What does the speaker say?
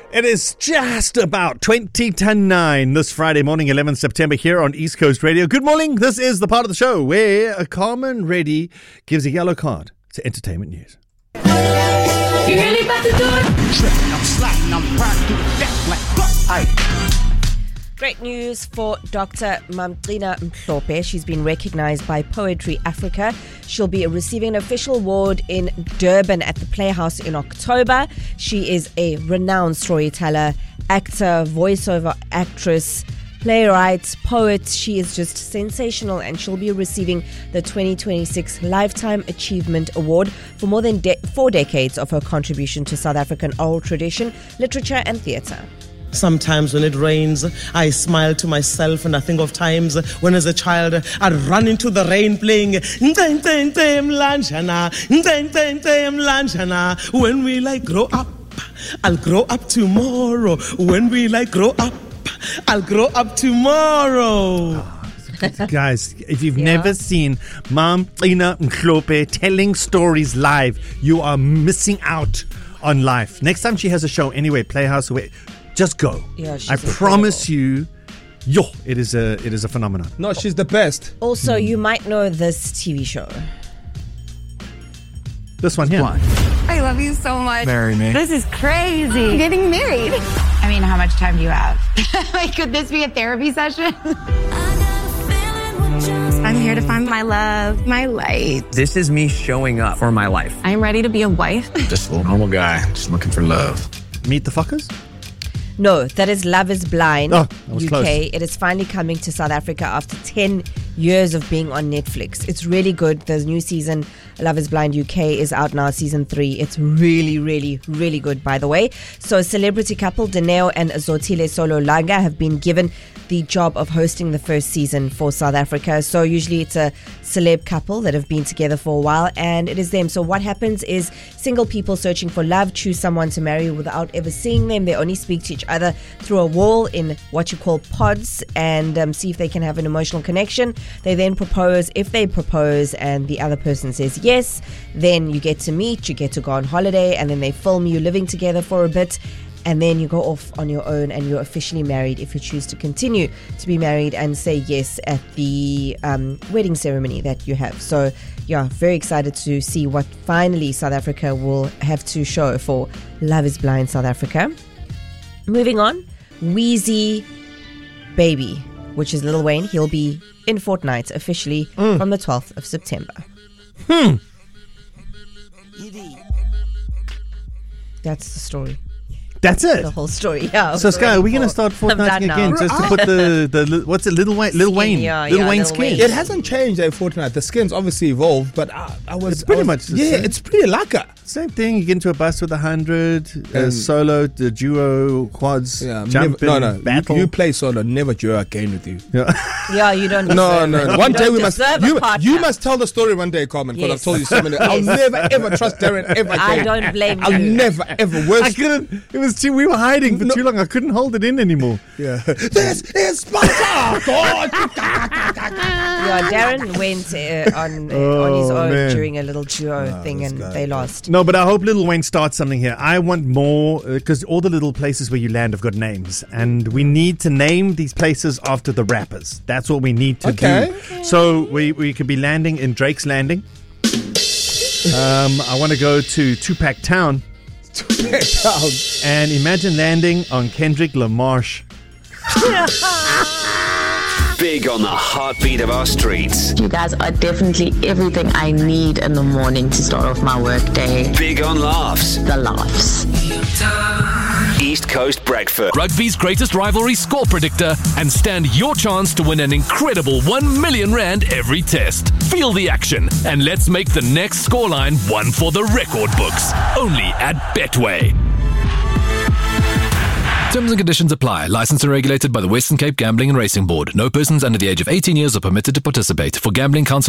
It is just about 20 to 9 this Friday morning, 11th September, here on East Coast Radio. Good morning. This is the part of the show where Carmen Reddy gives a yellow card to entertainment news. You really about to do it? Tripping, I'm sliding, I'm riding through the deck like Great news for Dr. Mamqina Mhlophe. She's been recognized by Poetry Africa. She'll be receiving an official award in Durban at the Playhouse in October. She is a renowned storyteller, actor, voiceover actress, playwright, poet. She is just sensational, and she'll be receiving the 2026 Lifetime Achievement Award for more than 4 decades of her contribution to South African oral tradition, literature and theatre. Sometimes when it rains, I smile to myself and I think of times when as a child I'd run into the rain playing when we like grow up, I'll grow up tomorrow. When we like grow up, I'll grow up tomorrow. Guys, if you've never seen Mamqina Mhlophe telling stories live, you are missing out on life. Next time she has a show anyway, Playhouse, just go. Yeah, she's I promise you, it is a phenomenon. No, she's the best. Also, you might know this TV show. This one here. I love you so much. Marry me. This is crazy. Getting married. I mean, how much time do you have? Like, could this be a therapy session? I'm here to find my love, my light. This is me showing up for my life. I'm ready to be a wife. Just a little normal guy, just looking for love. Meet the Fuckers? No, that is Love is Blind, that was UK. close. It is finally coming to South Africa after 10 years of being on Netflix. It's really good. The new season, Love is Blind UK, is out now, season 3. It's really, really, really good, by the way. So a celebrity couple, Dineo and Zotile Solo Langa, have been given the job of hosting the first season for South Africa. So usually it's a celeb couple that have been together for a while, and it is them. So what happens is single people searching for love choose someone to marry without ever seeing them. They only speak to each other through a wall in what you call pods, and see if they can have an emotional connection. They then propose. If they propose and the other person says yes, then you get to meet, you get to go on holiday, and then they film you living together for a bit. And then you go off on your own and you're officially married if you choose to continue to be married and say yes at the wedding ceremony that you have. So, yeah, very excited to see what finally South Africa will have to show for Love is Blind South Africa. Moving on, Wheezy Baby, which is Lil Wayne. He'll be in Fortnite officially from the 12th of September. That's the story. That's it. The whole story, yeah. So, Sky, are we going to start Fortnite again just to put the what's it, Lil Wayne? Yeah, Lil Wayne Lil skin. Wayne. It hasn't changed in Fortnite. The skins obviously evolved, but It's pretty much the same. it's pretty lacquer. Same thing. You get into a bus with 100, solo, the duo, quads, jumping, battle. You play solo, never duo again with you. Yeah, you don't. No. One day we must. You must. must tell the story one day, Carmen, because Yes. I've told you so many. I'll never ever trust Darren ever again. I don't blame I'll you. never ever. I Worst. couldn't. It was too. We were hiding for too long. I couldn't hold it in anymore. Yeah. This is Sparta. God. Yeah, Darren went on his own man. during a little duo thing, and they lost. No, but I hope Lil Wayne starts something here. I want more because all the little places where you land have got names, and we need to name these places after the rappers. That's what we need to do. So we could be landing in Drake's Landing. I want to go to Tupac Town. And imagine landing on Kendrick Lamarche. Big on the heartbeat of our streets. You guys are definitely everything I need in the morning to start off my work day. Big on laughs. The laughs. East Coast Breakfast. Rugby's greatest rivalry score predictor, and stand your chance to win an incredible 1 million rand every test. Feel the action and let's make the next scoreline one for the record books. Only at Betway. Terms and conditions apply. Licensed and regulated by the Western Cape Gambling and Racing Board. No persons under the age of 18 years are permitted to participate. For gambling counsel